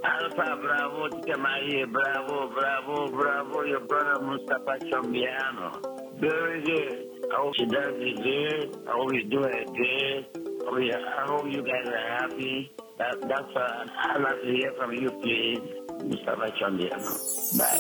Alpha, bravo, Tika Maria, bravo, bravo, bravo, your brother Mustafa Chambiano. Very good. I hope she does it good. I hope he's doing it good. I hope you guys are happy. That's I'd like to hear from you, please, Mustafa Chambiano. Bye.